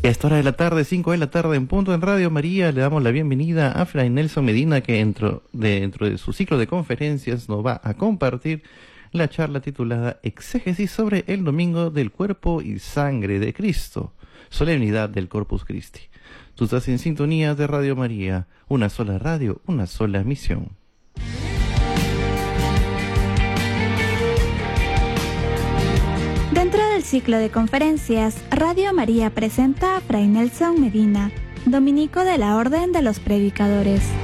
Y a esta hora de la tarde, 5 de la tarde en punto en Radio María, le damos la bienvenida a Fray Nelson Medina, que dentro de su ciclo de conferencias nos va a compartir la charla titulada Exégesis sobre el Domingo del Cuerpo y Sangre de Cristo, Solemnidad del Corpus Christi. Tú estás en sintonía de Radio María, una sola radio, una sola misión. Dentro del ciclo de conferencias, Radio María presenta a Fray Nelson Medina, dominico de la Orden de los Predicadores.